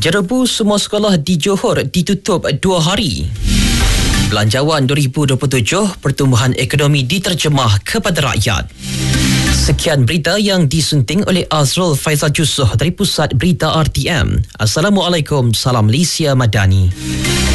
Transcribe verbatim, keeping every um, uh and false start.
Jerebu semua sekolah di Johor ditutup dua hari. Belanjawan dua ribu dua puluh tujuh, pertumbuhan ekonomi diterjemah kepada rakyat. Sekian berita yang disunting oleh Azrul Faizal Jusoh dari Pusat Berita R T M. Assalamualaikum, salam Malaysia Madani.